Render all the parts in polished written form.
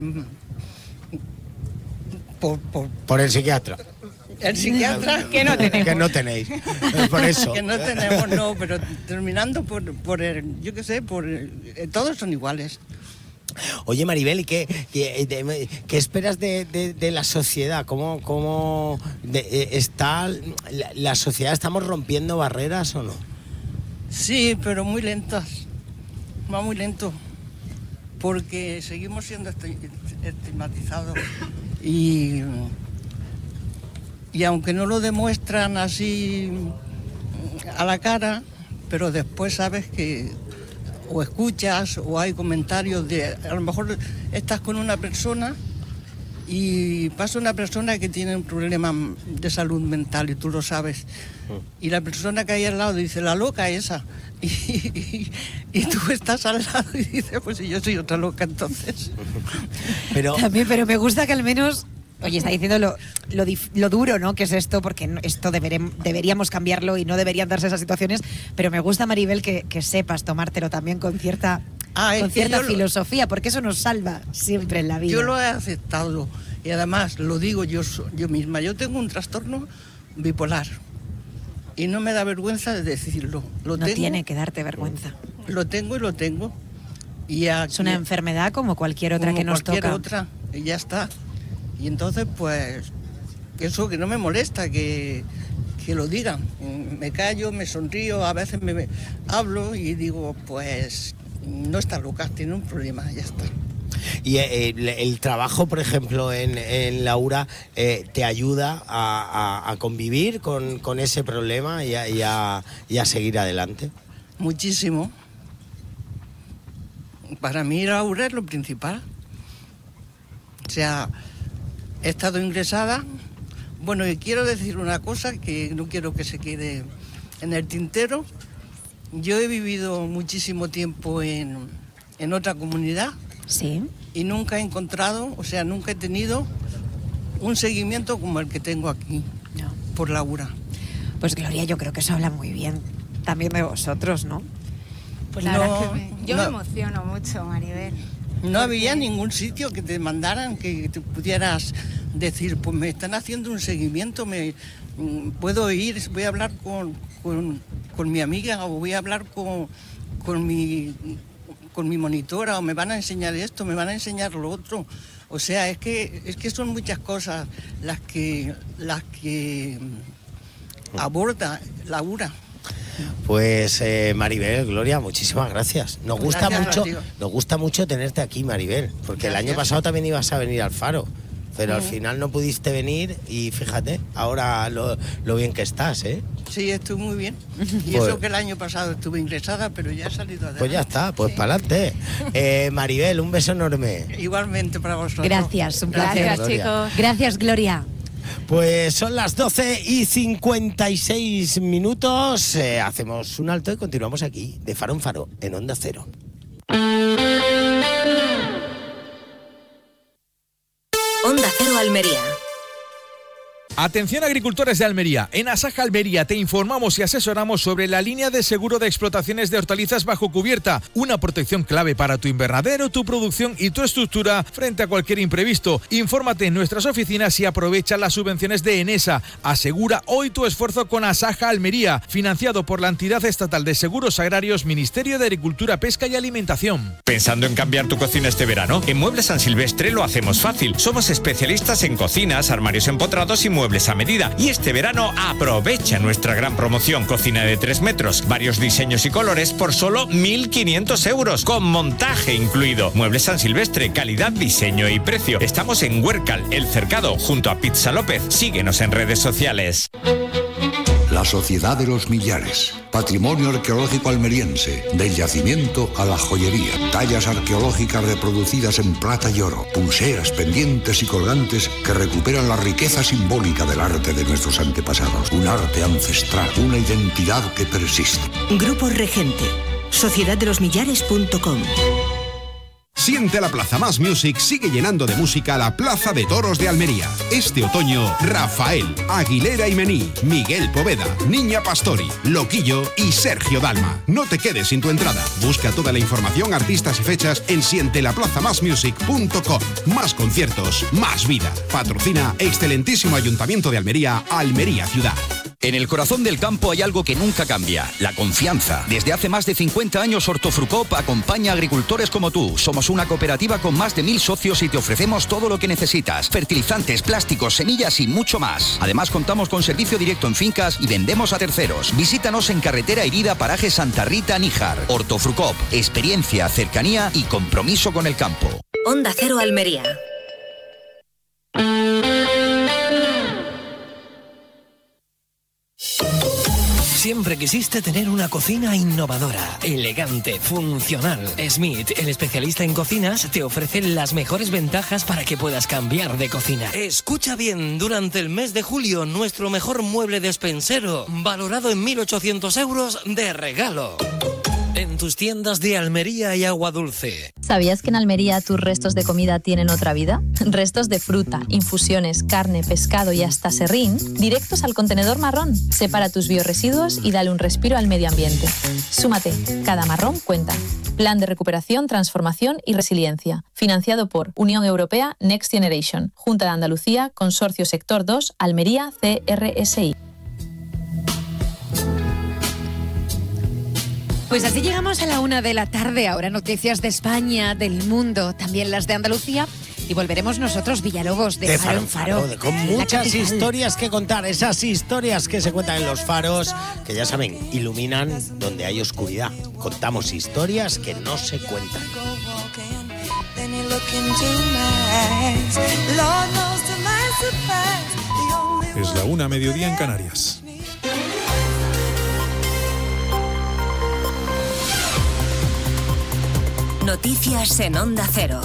Por el psiquiatra. El psiquiatra que no tenemos. Que no tenéis. Por eso. Que no tenemos, no, pero terminando por el, yo qué sé, todos son iguales. Oye, Maribel, ¿y qué esperas de la sociedad? ¿Cómo está la sociedad? ¿Estamos rompiendo barreras o no? Sí, pero muy lentas. Va muy lento. Porque seguimos siendo estigmatizados. Y aunque no lo demuestran así a la cara, pero después sabes que o escuchas o hay comentarios a lo mejor estás con una persona y pasa una persona que tiene un problema de salud mental y tú lo sabes, y la persona que hay al lado dice, la loca esa, y tú estás al lado y dices, pues si yo soy otra loca entonces. Pero me gusta que al menos... Oye, está diciendo lo duro, ¿no?, que es esto, porque esto deberíamos cambiarlo y no deberían darse esas situaciones, pero me gusta, Maribel, que sepas tomártelo también con cierta filosofía, porque eso nos salva siempre en la vida. Yo lo he aceptado y además lo digo yo misma. Yo tengo un trastorno bipolar y no me da vergüenza de decirlo. No tiene que darte vergüenza. Lo tengo. Y es una enfermedad como cualquier otra que nos toca. Como cualquier otra, y ya está. Y entonces, pues, eso que no me molesta, que lo digan. Me callo, me sonrío, a veces me hablo y digo, pues, no está loca, tiene un problema, ya está. Y el trabajo, por ejemplo, en Laura, ¿te ayuda a convivir con ese problema y a seguir adelante? Muchísimo. Para mí Laura es lo principal. O sea... He estado ingresada, bueno, y quiero decir una cosa que no quiero que se quede en el tintero. Yo he vivido muchísimo tiempo en otra comunidad. Sí. Y nunca he encontrado, o sea, nunca he tenido un seguimiento como el que tengo aquí, no, por Laura. Pues Gloria, yo creo que eso habla muy bien también de vosotros, ¿no? Pues la verdad es que yo me emociono mucho, Maribel. No había ningún sitio que te mandaran que te pudieras decir, pues me están haciendo un seguimiento, puedo ir, voy a hablar con mi amiga o voy a hablar con mi monitora o me van a enseñar esto, me van a enseñar lo otro. O sea, es que son muchas cosas las que aborda Laura. Pues Maribel, Gloria, muchísimas gracias. Nos gusta mucho tenerte aquí, Maribel, porque el año pasado también ibas a venir al Faro, pero al final no pudiste venir y fíjate, ahora lo bien que estás, ¿eh? Sí, estoy muy bien. Y pues, eso que el año pasado estuve ingresada, pero ya he salido adelante. Pues ya está, pues sí. Para adelante. Maribel, un beso enorme. Igualmente para vosotros. Gracias, un placer. Gracias, chicos. Gracias, Gloria. Pues son las 12:56. Hacemos un alto y continuamos aquí, de Faro en Faro, en Onda Cero. Onda Cero Almería. Atención agricultores de Almería, en Asaja Almería te informamos y asesoramos sobre la línea de seguro de explotaciones de hortalizas bajo cubierta, una protección clave para tu invernadero, tu producción y tu estructura frente a cualquier imprevisto. Infórmate en nuestras oficinas y aprovecha las subvenciones de Enesa. Asegura hoy tu esfuerzo con Asaja Almería, financiado por la entidad estatal de seguros agrarios, Ministerio de Agricultura, Pesca y Alimentación. ¿Pensando en cambiar tu cocina este verano? En Muebles San Silvestre lo hacemos fácil. Somos especialistas en cocinas, armarios empotrados y muebles a medida. Y este verano aprovecha nuestra gran promoción. Cocina de 3 metros, varios diseños y colores por solo 1.500 euros, con montaje incluido. Muebles San Silvestre, calidad, diseño y precio. Estamos en Huércal, El Cercado, junto a Pizza López. Síguenos en redes sociales. La Sociedad de los Millares, patrimonio arqueológico almeriense, del yacimiento a la joyería, tallas arqueológicas reproducidas en plata y oro, pulseras, pendientes y colgantes que recuperan la riqueza simbólica del arte de nuestros antepasados, un arte ancestral, una identidad que persiste. Grupo Regente, sociedaddelosmillares.com. Siente la Plaza Más Music sigue llenando de música la Plaza de Toros de Almería. Este otoño, Rafael, Aguilera y Mení, Miguel Poveda, Niña Pastori, Loquillo y Sergio Dalma. No te quedes sin tu entrada. Busca toda la información, artistas y fechas en sientelaplazamasmusic.com. Más conciertos, más vida. Patrocina excelentísimo Ayuntamiento de Almería, Almería Ciudad. En el corazón del campo hay algo que nunca cambia, la confianza. Desde hace más de 50 años Hortofrucop acompaña a agricultores como tú. Somos una cooperativa con más de 1000 socios y te ofrecemos todo lo que necesitas. Fertilizantes, plásticos, semillas y mucho más. Además contamos con servicio directo en fincas y vendemos a terceros. Visítanos en Carretera Herida, paraje Santa Rita, Níjar. Hortofrucop, experiencia, cercanía y compromiso con el campo. Onda Cero Almería. Siempre quisiste tener una cocina innovadora, elegante, funcional. Smith, el especialista en cocinas, te ofrece las mejores ventajas para que puedas cambiar de cocina. Escucha bien, durante el mes de julio, nuestro mejor mueble despensero, valorado en 1.800 euros de regalo. En tus tiendas de Almería y Agua Dulce. ¿Sabías que en Almería tus restos de comida tienen otra vida? Restos de fruta, infusiones, carne, pescado y hasta serrín, directos al contenedor marrón. Separa tus biorresiduos y dale un respiro al medio ambiente. Súmate, cada marrón cuenta. Plan de recuperación, transformación y resiliencia. Financiado por Unión Europea Next Generation, Junta de Andalucía, Consorcio Sector 2, Almería, CRSI. Pues así llegamos a la 1 de la tarde. Ahora noticias de España, del mundo, también las de Andalucía. Y volveremos nosotros, Villalobos, de faro en faro. Con muchas historias que contar. Esas historias que se cuentan en los faros, que ya saben, iluminan donde hay oscuridad. Contamos historias que no se cuentan. Es la 1, mediodía en Canarias. Noticias en Onda Cero.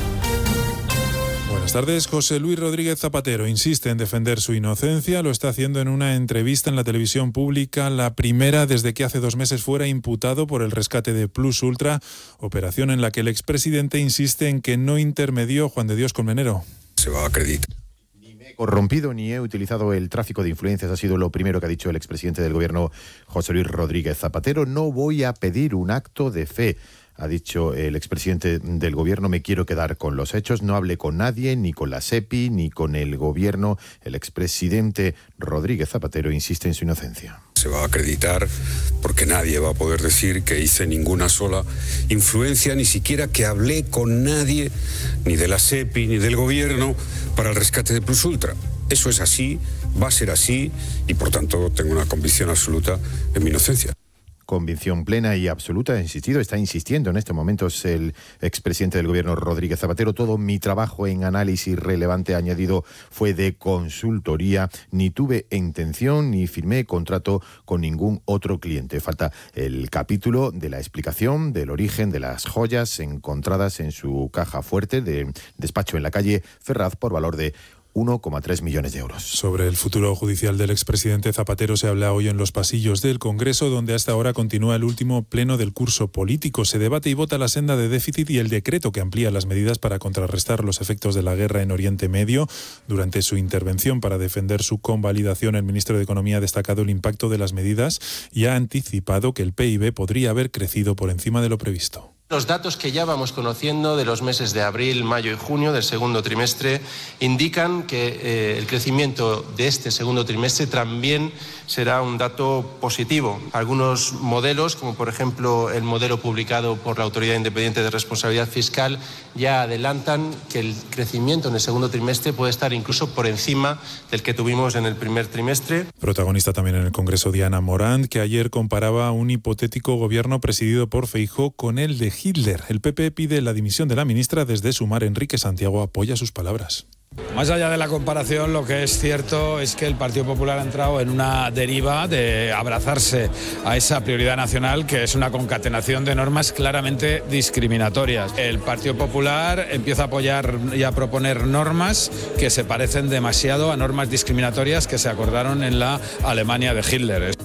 Buenas tardes. José Luis Rodríguez Zapatero insiste en defender su inocencia. Lo está haciendo en una entrevista en la televisión pública, la primera desde que hace 2 meses fuera imputado por el rescate de Plus Ultra, operación en la que el expresidente insiste en que no intermedió Juan de Dios Colmenero. Se va a acreditar. Ni me he corrompido ni he utilizado el tráfico de influencias, ha sido lo primero que ha dicho el expresidente del gobierno, José Luis Rodríguez Zapatero. No voy a pedir un acto de fe, ha dicho el expresidente del gobierno, me quiero quedar con los hechos, no hablé con nadie, ni con la SEPI, ni con el gobierno. El expresidente Rodríguez Zapatero insiste en su inocencia. Se va a acreditar porque nadie va a poder decir que hice ninguna sola influencia, ni siquiera que hablé con nadie, ni de la SEPI, ni del gobierno, para el rescate de Plus Ultra. Eso es así, va a ser así, y por tanto tengo una convicción absoluta en mi inocencia. Convicción plena y absoluta, ha insistido, está insistiendo en estos momentos el expresidente del gobierno Rodríguez Zapatero. Todo mi trabajo en análisis relevante, ha añadido, fue de consultoría. Ni tuve intención ni firmé contrato con ningún otro cliente. Falta el capítulo de la explicación del origen de las joyas encontradas en su caja fuerte de despacho en la calle Ferraz por valor de 1,3 millones de euros. Sobre el futuro judicial del expresidente Zapatero se habla hoy en los pasillos del Congreso, donde hasta ahora continúa el último pleno del curso político. Se debate y vota la senda de déficit y el decreto que amplía las medidas para contrarrestar los efectos de la guerra en Oriente Medio. Durante su intervención para defender su convalidación, el ministro de Economía ha destacado el impacto de las medidas y ha anticipado que el PIB podría haber crecido por encima de lo previsto. Los datos que ya vamos conociendo de los meses de abril, mayo y junio del segundo trimestre indican que el crecimiento de este segundo trimestre también será un dato positivo. Algunos modelos, como por ejemplo el modelo publicado por la Autoridad Independiente de Responsabilidad Fiscal, ya adelantan que el crecimiento en el segundo trimestre puede estar incluso por encima del que tuvimos en el primer trimestre. Protagonista también en el Congreso Diana Morant, que ayer comparaba un hipotético gobierno presidido por Feijóo con el de Hitler. El PP pide la dimisión de la ministra. Desde Sumar, Enrique Santiago apoya sus palabras. Más allá de la comparación, lo que es cierto es que el Partido Popular ha entrado en una deriva de abrazarse a esa prioridad nacional, que es una concatenación de normas claramente discriminatorias. El Partido Popular empieza a apoyar y a proponer normas que se parecen demasiado a normas discriminatorias que se acordaron en la Alemania de Hitler.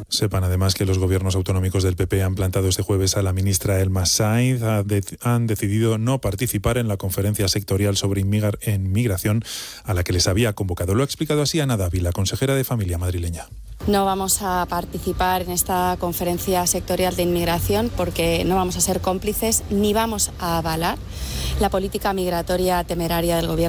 Sepan además que los gobiernos autonómicos del PP han plantado este jueves a la ministra Elma Sainz. Han decidido no participar en la conferencia sectorial sobre inmigración a la que les había convocado. Lo ha explicado así Ana Dávila, consejera de Familia madrileña. No vamos a participar en esta conferencia sectorial de inmigración porque no vamos a ser cómplices ni vamos a avalar la política migratoria temeraria del Gobierno